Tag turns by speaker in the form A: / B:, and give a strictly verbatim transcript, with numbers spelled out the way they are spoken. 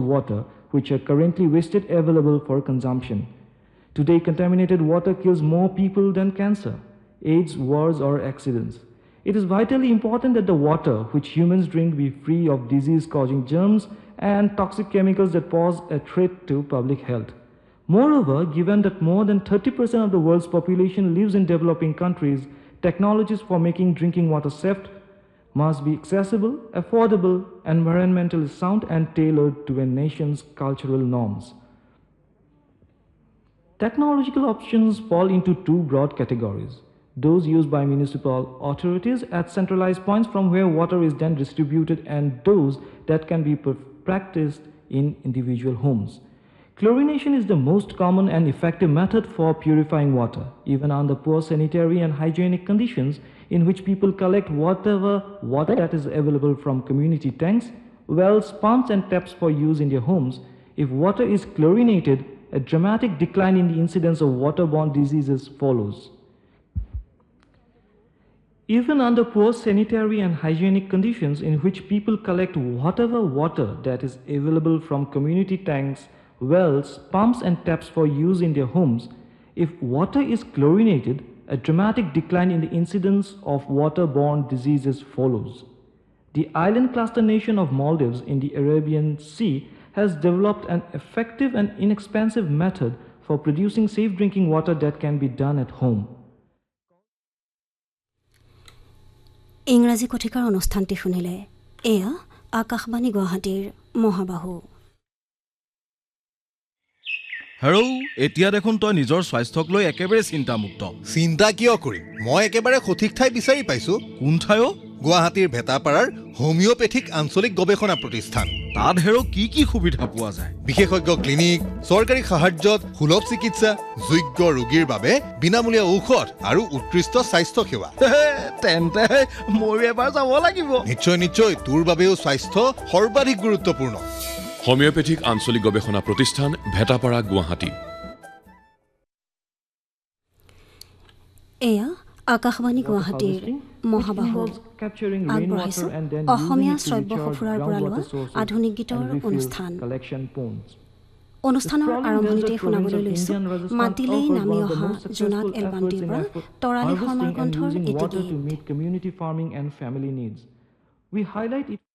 A: water which are currently wasted available for consumption. Today, contaminated water kills more people than cancer, AIDS, wars, or accidents. It is vitally important that the water which humans drink be free of disease-causing germs and toxic chemicals that pose a threat to public health. Moreover, given that more than thirty percent of the world's population lives in developing countries, technologies for making drinking water safe must be accessible, affordable, environmentally sound, and tailored to a nation's cultural norms. Technological options fall into two broad categories: those used by municipal authorities at centralized points from where water is then distributed, and those that can be practiced in individual homes. Chlorination is the most common and effective method for purifying water, even under poor sanitary and hygienic conditions, in which people collect whatever water that is available from community tanks, wells, pumps, and taps for use in their homes. If water is chlorinated, a dramatic decline in the incidence of waterborne diseases follows. Even under poor sanitary and hygienic conditions in which people collect whatever water that is available from community tanks, wells, pumps, and taps for use in their homes, if water is chlorinated, a dramatic decline in the incidence of waterborne diseases follows. The island cluster nation of Maldives in the Arabian Sea has developed an effective and inexpensive method for producing safe drinking water that can be done at home.
B: ইংৰাজী কথিকাৰ অনুষ্ঠানটি শুনিলে এয়া আকাশবাণী গুৱাহাটীৰ মহাবাহু।
C: হেৰৌ এতিয়া দেখোন তই নিজৰ স্বাস্থ্যক লৈ একেবাৰে চিন্তামুক্ত।
D: চিন্তা কিয় কৰিম, মই একেবাৰে সঠিক ঠাই বিচাৰি পাইছো।
C: কোন ঠাই?
D: গুৱাহাটীৰ ভেটাপাৰাৰ হোমিওপেথিক আঞ্চলিক গৱেষণা প্ৰতিষ্ঠান।
C: তাত হেৰৌ কি কি সুবিধা পোৱা যায়?
D: বিশেষজ্ঞ ক্লিনিক, চৰকাৰী সাহায্যত সুলভ চিকিৎসা, যোগ্য ৰোগীৰ বাবে বিনামূলীয়া ঔষধ আৰু উৎকৃষ্ট স্বাস্থ্য সেৱা।
C: তেন্তে মই এবাৰ যাব লাগিব।
D: নিশ্চয় নিশ্চয়, তোৰ বাবেও স্বাস্থ্য সৰ্বাধিক গুৰুত্বপূৰ্ণ।
E: হোমিওপেথিক আঞ্চলিক গৱেষণা প্ৰতিষ্ঠান, ভেটাপাৰা, গুৱাহাটী।
B: এয়া আকাশবাণী গুৱাহাটীৰ মহাবাহু আগবঢ়াইছো অসমীয়া শ্ৰব্য সফুৰাৰ পৰা লোৱা আধুনিক গীতৰ অনুষ্ঠান। অনুষ্ঠানৰ আৰম্ভণিতে শুনাবলৈ লৈছো মাতিলেই নামি অহা জোনাক এলবামটিৰ পৰা তৰালী শৰ্মাৰ কণ্ঠৰ এটি গীত।